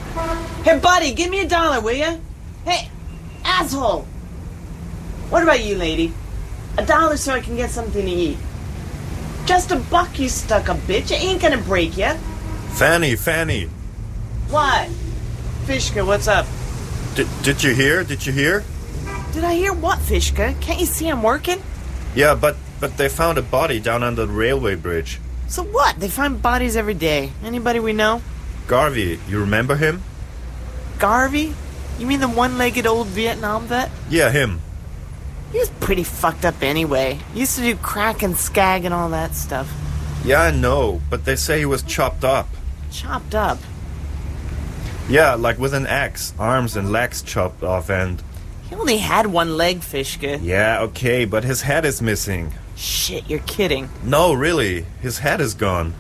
Hey, buddy, give me $1, will ya? Hey, asshole! What about you, lady? $1 so I can get something to eat. Just $1, you stuck-up bitch. It ain't gonna break ya. Fanny. What? Fishka, what's up? Did you hear? Did you hear? Did I hear what, Fishka? Can't you see I'm working? Yeah, but they found a body down under the railway bridge. So what? They find bodies every day. Anybody we know? Garvey, you remember him? Garvey? You mean the one-legged old Vietnam vet? Yeah, him. He was pretty fucked up anyway. He used to do crack and skag and all that stuff. Yeah, I know, but they say he was chopped up. Chopped up? Yeah, like with an axe, arms and legs chopped off and... He only had one leg, Fishka. Yeah, okay, but his head is missing. Shit, you're kidding. No, really, his head is gone.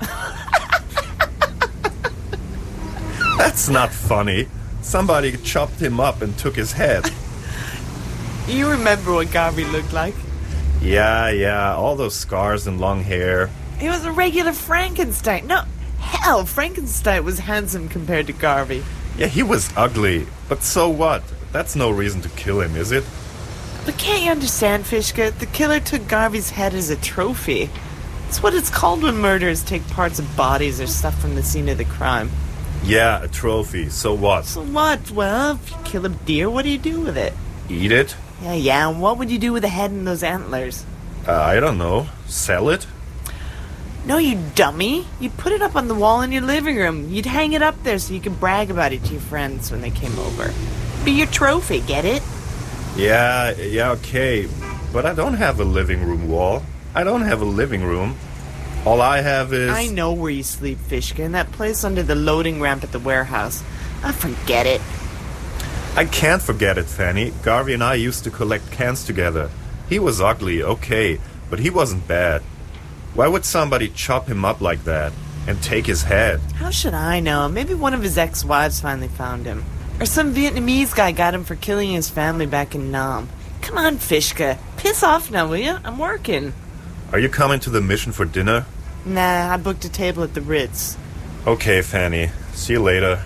That's not funny. Somebody chopped him up and took his head. You remember what Garvey looked like? Yeah, all those scars and long hair. He was a regular Frankenstein. No, hell, Frankenstein was handsome compared to Garvey. Yeah, he was ugly, but so what? That's no reason to kill him, is it? But can't you understand, Fishka? The killer took Garvey's head as a trophy. It's what it's called when murderers take parts of bodies or stuff from the scene of the crime. Yeah, a trophy. So what? So what? Well, if you kill a deer, what do you do with it? Eat it? Yeah, and what would you do with the head and those antlers? I don't know. Sell it? No, you dummy. You'd put it up on the wall in your living room. You'd hang it up there so you could brag about it to your friends when they came over. Be your trophy, get it? Yeah, okay. But I don't have a living room wall. I don't have a living room. All I have is... I know where you sleep, Fishka, in that place under the loading ramp at the warehouse. I forget it. I can't forget it, Fanny. Garvey and I used to collect cans together. He was ugly, okay, but he wasn't bad. Why would somebody chop him up like that and take his head? How should I know? Maybe one of his ex-wives finally found him. Or some Vietnamese guy got him for killing his family back in Nam. Come on, Fishka. Piss off now, will ya? I'm working. Are you coming to the mission for dinner? Nah, I booked a table at the Ritz. Okay, Fanny. See you later.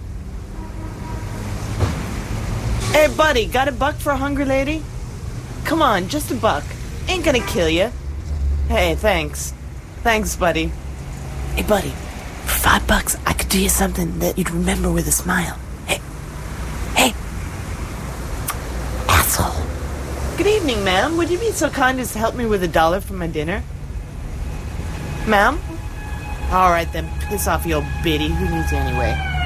Hey, buddy, got $1 for a hungry lady? Come on, just $1. Ain't gonna kill ya. Hey, thanks. Thanks, buddy. Hey, buddy, for $5, I could do you something that you'd remember with a smile. Hey. Asshole. Good evening, ma'am. Would you be so kind as to help me with $1 for my dinner? Ma'am? All right, then, piss off, you old biddy. Who needs you anyway?